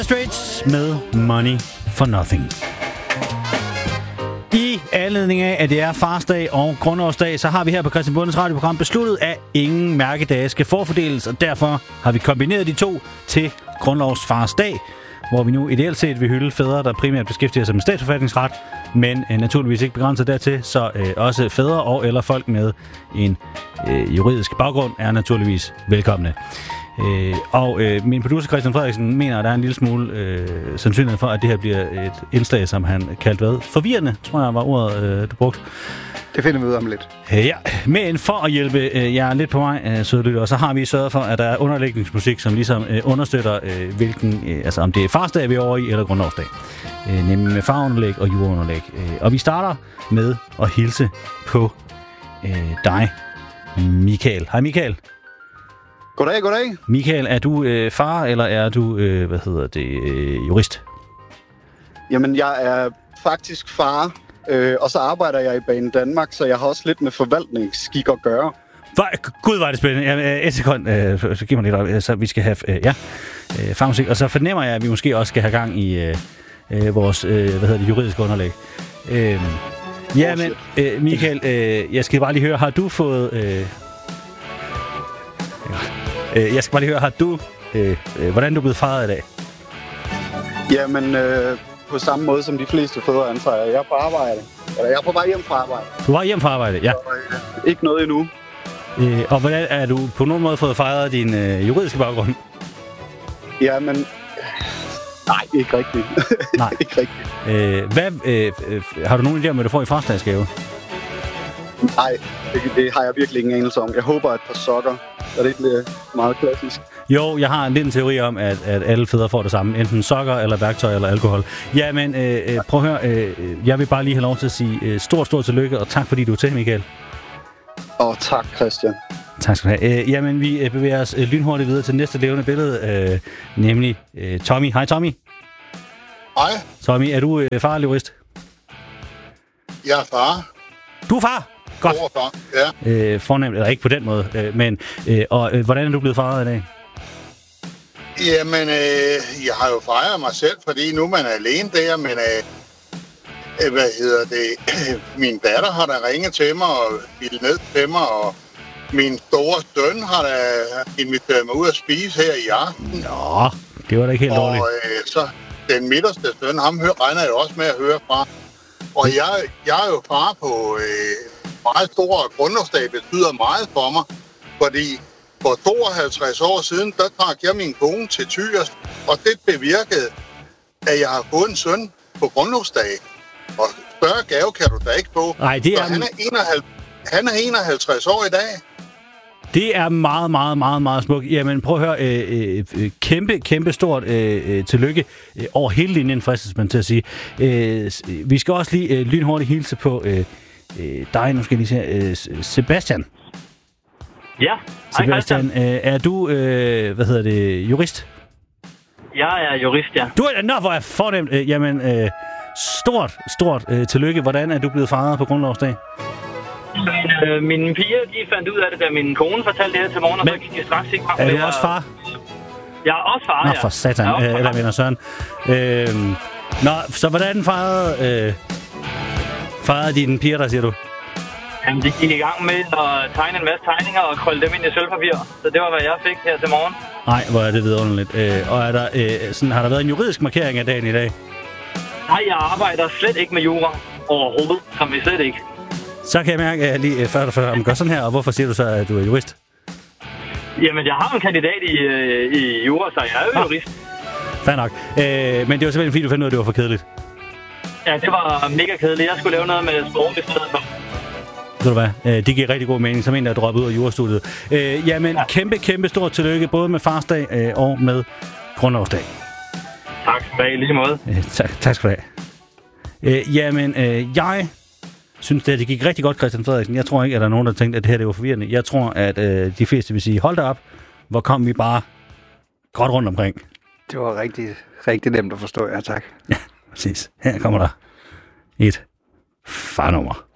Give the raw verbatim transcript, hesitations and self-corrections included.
Straits med Money for Nothing. I anledning af, at det er farsdag og grundlovsdag, så har vi her på Christian Bondes radioprogram besluttet, at ingen mærkedage skal forfordeles, og derfor har vi kombineret de to til grundlovsfarsdag, hvor vi nu ideelt set vil hylde fædre, der primært beskæftiger sig med statsforfatningsret, men øh, naturligvis ikke begrænset dertil, så øh, også fædre og eller folk med en øh, juridisk baggrund er naturligvis velkomne. Øh, og øh, min producer Christian Frederiksen mener, at der er en lille smule øh, sandsynlighed for, at det her bliver et indslag, som han kaldte hvad? Forvirrende, tror jeg var ordet, øh, du brugte. Det finder vi ud af om lidt. Øh, ja, men for at hjælpe øh, jer lidt på vej, øh, søde lytter, så har vi sørget for, at der er underlægningsmusik, som ligesom øh, understøtter, øh, hvilken, øh, altså om det er farsdag, vi er over i, eller grundlovsdag. Øh, nemlig med farunderlæg og jordunderlæg. Øh, og vi starter med at hilse på øh, dig, Michael. Hej Michael. Goddag, goddag. Michael, er du øh, far, eller er du, øh, hvad hedder det, øh, jurist? Jamen, jeg er faktisk far, øh, og så arbejder jeg i Bane Danmark, så jeg har også lidt med forvaltningsskik at gøre. Hva? Gud, var det spændende. Ja, et sekund, øh, så giv mig lidt op, så vi skal have, øh, ja, øh, farmusik. Og så fornemmer jeg, at vi måske også skal have gang i øh, øh, vores, øh, hvad hedder det, juridiske underlæg. Øh, ja, men øh, Michael, øh, jeg skal bare lige høre, har du fået... Øh, Jeg skal bare lige høre, har du, øh, øh, hvordan er du blevet faret i dag? Jamen, øh, på samme måde som de fleste fædre antager jeg. Jeg er på arbejde. Eller jeg er på vej hjem fra arbejde. Du var hjem fra arbejde, ja. Og, øh, ikke noget endnu. Øh, og hvordan er du på nogen måde fået fejret din øh, juridiske baggrund? Jamen, nej, ikke rigtigt. Nej. Ikke rigtigt. Øh, hvad, øh, øh, har du nogen idé om, hvad du får i farsdagsgave? Nej, det, det har jeg virkelig ingen anelse om. Jeg håber, at et par sokker. Er det ikke meget klassisk? Jo, jeg har en lille teori om, at, at alle fædre får det samme. Enten sokker, eller værktøj, eller alkohol. Ja, men øh, prøv at høre. Øh, jeg vil bare lige have lov til at sige øh, stort, stort tillykke, og tak fordi du er til, Michael. Og tak, Christian. Tak skal du have. Øh, jamen, vi øh, bevæger os øh, lynhurtigt videre til næste levende billede, øh, nemlig øh, Tommy. Hej, Tommy. Hej. Tommy, er du øh, far eller jurist? Jeg er far. Du er far? Godt. Far, ja. Øh, fornemt, eller ikke på den måde, øh, men øh, og, øh, hvordan er du blevet faret i dag? Jamen, øh, jeg har jo fejret mig selv, fordi nu man er alene der, men øh, hvad hedder det, min datter har da ringet til mig og vildt ned til mig, og min store søn har da inviteret mig ud at spise her i aften. Nå, det var da ikke helt dårligt. Og øh, så den midterste søn, ham hører, regner jeg også med at høre fra. Og jeg, jeg er jo far på... Øh, meget stor grundlovsdag betyder meget for mig, fordi for tooghalvtreds år siden, der trak jeg min kone til Tyrs, og det bevirkede, at jeg har fået en søn på grundlovsdag. Og større gave kan du da ikke få. Nej, det er... han, er enoghalvtreds, han er enoghalvtreds år i dag. Det er meget, meget, meget, meget smukt. Jamen, prøv at høre. Øh, øh, kæmpe, kæmpe stort øh, tillykke øh, over hele linjen, fristes man til at sige. Øh, vi skal også lige øh, lynhurtigt hilse på... Øh, Øh, dig, nu skal jeg lige sige, øh, Sebastian. Ja, Sebastian, øh, er du, øh, hvad hedder det, jurist? Jeg er jurist, ja. Du er, nå, hvor er fornemt. Øh, jamen, øh, stort, stort øh, tillykke. Hvordan er du blevet faret på grundlovsdag? Øh, mine piger, de fandt ud af det, da min kone fortalte det her til morgen, og Men, så gik de straks ikke frem. Er du jeg... også far? Jeg er også far, nå, ja. for satan, øh, eller mener Søren. Øh, nå, så hvordan fejrede... Øh, Fejrede dine piger der, siger du? Jamen, de gik i gang med at tegne en masse tegninger og krølle dem ind i sølvpapir. Så det var, hvad jeg fik her til morgen. Nej, hvor er det vidunderligt. Øh, og er der, øh, sådan, har der været en juridisk markering af dagen i dag? Nej, jeg arbejder slet ikke med jura overhovedet, som vi slet ikke. Så kan jeg mærke, at jeg lige før du før, gør sådan her, og hvorfor siger du så, at du er jurist? Jamen, jeg har en kandidat i, øh, i jura, så jeg er jo ah. jurist. Fair nok. Øh, men det var simpelthen fordi, du fandt ud af, at det var for kedeligt. Ja, det var mega kedeligt. Jeg skulle lave noget med sprog i stedet for. Ved du hvad? Øh, det giver rigtig god mening, som en, der er droppet ud af jurastudiet. Øh, jamen, ja. kæmpe, kæmpe stort tillykke, både med farsdag øh, og med grundlovsdag. Tak skal du have, lige måde. Øh, tak, tak skal du have. Øh, jamen, øh, jeg synes, det, det gik rigtig godt, Christian Frederiksen. Jeg tror ikke, at der er nogen, der tænkte, at det her det var forvirrende. Jeg tror, at øh, de fleste vil sige, hold da op, hvor kom vi bare godt rundt omkring. Det var rigtig, rigtig nemt at forstå, ja tak. Ja, præcis. Her kommer der et farnummer.